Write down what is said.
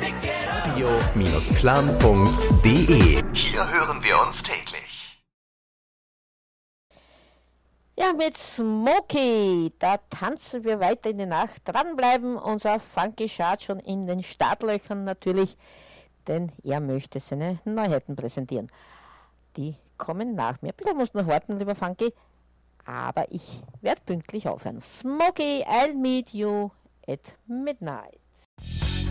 radio-plan.de. Hier hören wir uns täglich. Ja, mit Smokey, da tanzen wir weiter in die Nacht. Dranbleiben, unser Funky Chart schon in den Startlöchern natürlich, denn er möchte seine Neuheiten präsentieren. Die kommen nach mir. Bitte musst noch warten, lieber Funky, aber ich werde pünktlich aufhören. Smokey, I'll meet you at midnight.